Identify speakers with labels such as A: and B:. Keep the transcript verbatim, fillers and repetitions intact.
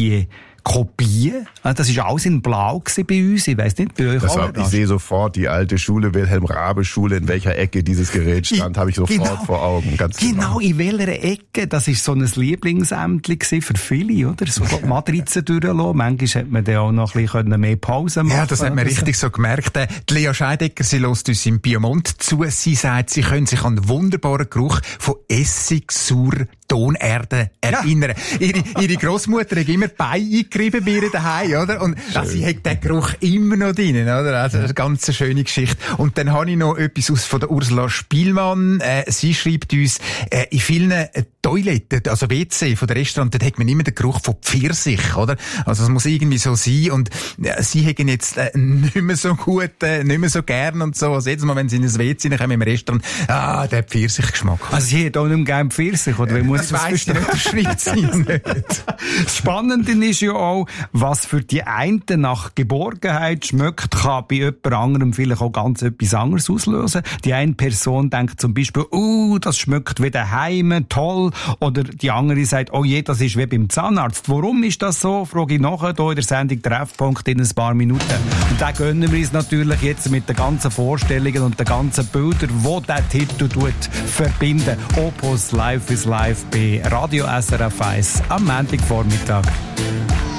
A: die Kopie. Das war alles in Blau bei uns. Ich weiss nicht, bei euch
B: das
A: auch.
B: War, ich sehe sofort die alte Schule, Wilhelm-Raabe-Schule, in welcher Ecke dieses Gerät stand, habe ich sofort
A: genau,
B: vor Augen. Ganz
A: genau,
B: genau,
A: in welcher Ecke. Das war so ein Lieblingsämtchen für viele, oder? So Matrizen durchlassen. Manchmal hat man dann auch noch ein bisschen mehr Pause machen.
C: Ja, das hat man richtig so gemerkt. Die Lea Scheidegger, sie hört uns im Piemont zu. Sie sagt, sie können sich an den wunderbaren Geruch von Essig, Sauer, Tonerde erinnern. Ja. Ihre, ihre Grossmutter hat immer Beine eingerieben bei ihr daheim, oder? Und also, sie hat den Geruch immer noch drin, oder? Also, eine ganz schöne Geschichte. Und dann habe ich noch etwas aus von der Ursula Spielmann. Äh, sie schreibt uns, äh, in vielen äh, Toiletten, also W C von der Restaurant, dort hat man immer den Geruch von Pfirsich, oder? Also, es muss irgendwie so sein. Und äh, sie haben jetzt äh, nicht mehr so gut, äh, nicht mehr so gern und so. Also, jedes Mal, wenn sie in ein W C kommen im Restaurant, ah, der Pfirsichgeschmack.
A: Also, sie hat auch nicht mehr gerne Pfirsich, oder? Wie muss
C: das weiss ich nicht, das schreibt sie nicht.
A: Das Spannende ist ja auch, was für die einen nach Geborgenheit schmeckt, kann bei jemand anderem vielleicht auch ganz etwas anderes auslösen. Die eine Person denkt zum Beispiel, uh, das schmeckt wie daheim, toll. Oder die andere sagt, oh je, das ist wie beim Zahnarzt. Warum ist das so? Frage ich nachher hier in der Sendung Treffpunkt in ein paar Minuten. Und da gönnen wir uns natürlich jetzt mit den ganzen Vorstellungen und den ganzen Bildern, die der Titel tut, verbinden. Opus Life is Life bei Radio S R F eins am Montagvormittag.